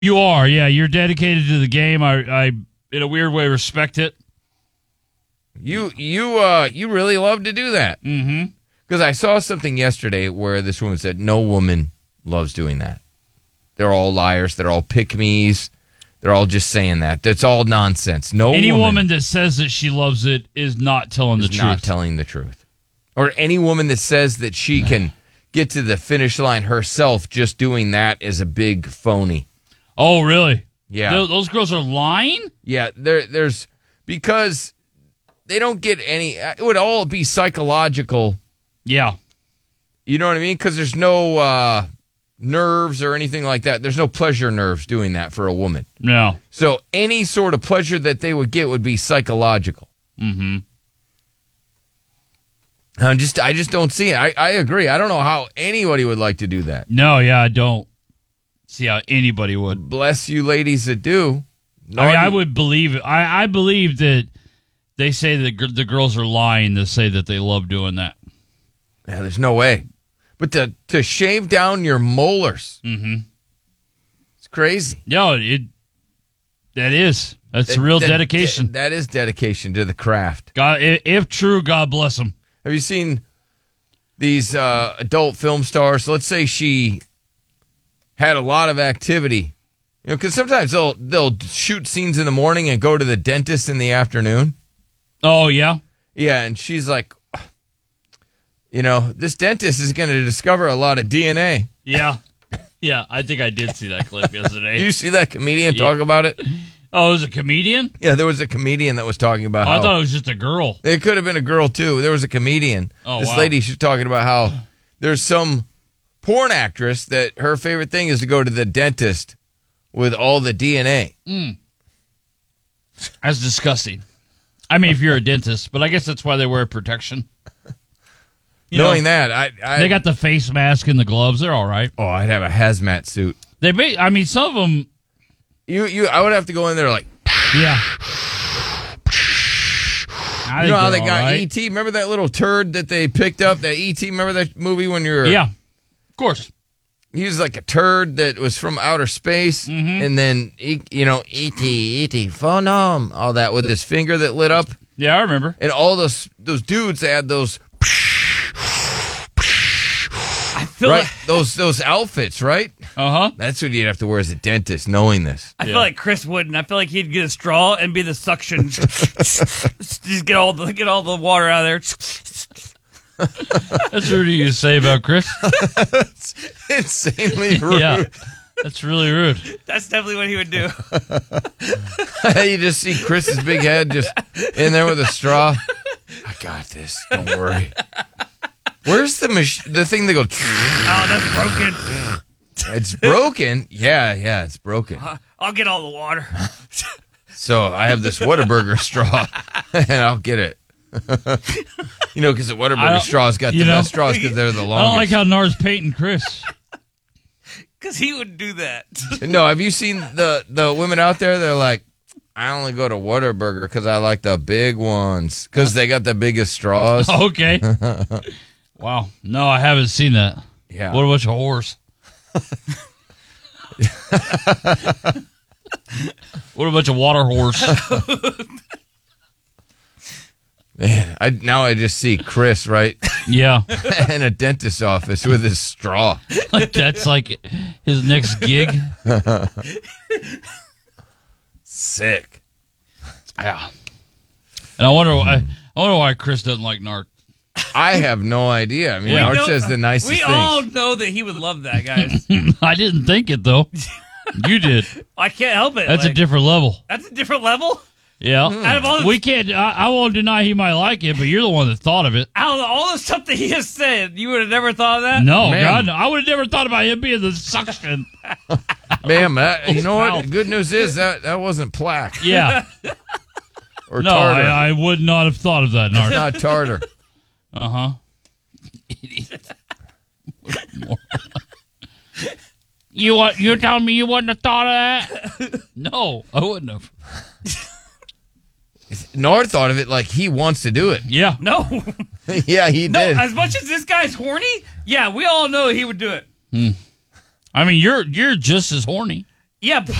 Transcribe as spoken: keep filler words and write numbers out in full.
You are, yeah. You're dedicated to the game. I, I in a weird way, respect it. You you uh you really love to do that. Mm-hmm. Because I saw something yesterday where this woman said no woman loves doing that. They're all liars. They're all pick-me's. They're all just saying that. That's all nonsense. No Any woman, woman that says that she loves it is not telling the is truth. not telling the truth. Or any woman that says that she can get to the finish line herself just doing that is a big phony. Oh, really? Yeah. Th- those girls are lying? Yeah, there, there's because they don't get any. It would all be psychological. Yeah. You know what I mean? Because there's no uh, nerves or anything like that. There's no pleasure nerves doing that for a woman. No. So any sort of pleasure that they would get would be psychological. Mm-hmm. I just, I just don't see it. I, I agree. I don't know how anybody would like to do that. No, yeah, I don't see how anybody would. Bless you, ladies that do. I mean, I would believe it. I, I believe that they say that gr- the girls are lying to say that they love doing that. Yeah, there's no way. But to to shave down your molars, Mm-hmm. it's crazy. No, it that is that's That- real that- dedication. That is dedication to the craft. God, if, if true, God bless them. Have you seen these uh, adult film stars? Let's say she had a lot of activity, you know, because sometimes they'll they'll shoot scenes in the morning and go to the dentist in the afternoon. Oh yeah, Yeah, and she's like, you know, this dentist is going to discover a lot of D N A. yeah, yeah. I think I did see that clip yesterday. Did you see that comedian Yeah. talk about it? Oh, it was a comedian? Yeah, there was a comedian that was talking about Oh, how I thought it was just a girl. it could have been a girl too. There was a comedian. Oh, this wow. lady, she's talking about how there's some porn actress that her favorite thing is to go to the dentist with all the D N A. Mm. That's disgusting. I mean, if you're a dentist, but I guess that's why they wear protection. You Knowing know, that, I, I they got the face mask and the gloves. They're all right. oh, I'd have a hazmat suit. They, ba- I mean, some of them. You, you, I would have to go in there like, Yeah. I you know how think they they're all got right. E T. Remember that little turd that they picked up? That E T. Remember that movie when you were? Yeah, of course. He was like a turd that was from outer space, Mm-hmm. and then he, you know, E T, E T, phonom, all that with his finger that lit up, Yeah, I remember. and all those those dudes that had those I feel right like those those outfits, right? Uh huh. That's what you'd have to wear as a dentist, knowing this. I Yeah. feel like Chris wouldn't. I feel like he'd get a straw and be the suction. Just get all the get all the water out of there. That's rude of you to say about Chris. Insanely rude. Yeah, that's really rude. That's definitely what he would do. You just see Chris's big head just in there with a straw. I got this. Don't worry. Where's the mach- the thing that goes? Oh, that's broken. It's broken. Yeah, yeah, it's broken. I'll get all the water. So I have this Whataburger straw, and I'll get it. You know, because the I Whataburger don't- straws got the you know, best straws because they're the I longest. don't like how Nars painting Chris. Because he would do that. No, have you seen the the women out there? They're like, I only go to Whataburger because I like the big ones because they got the biggest straws. Okay. Wow. No, I haven't seen that. Yeah. What a bunch of whores. What a bunch of water whores. Man, I now I just see Chris right Yeah. in a dentist's office with his straw. Like that's like his next gig. Sick. Yeah. And I wonder why I wonder why Chris doesn't like Nart. I have no idea. I mean, Yeah. Art No, says the nicest we things. all know that he would love that, guys. I didn't think it though. You did. I can't help it. That's a like, different level. That's a different level. Yeah. Out of all the, We can't I, I won't deny he might like it, but you're the one that thought of it. out of all the stuff that he has said, you would have never thought of that. No, Ma'am. God, no. I would have never thought about him being the suction. Ma'am, that, you know what? Mouth. The good news is that that wasn't plaque Yeah. or No, tartar. I, I would not have thought of that, Nart. Not tartar. Uh huh. You want you telling me you wouldn't have thought of that? No, I wouldn't have. Nard thought of it like he wants to do it. Yeah. No. Yeah, he No, did. as much as this guy's horny, yeah, we all know he would do it. I mean, you're you're just as horny. Yeah,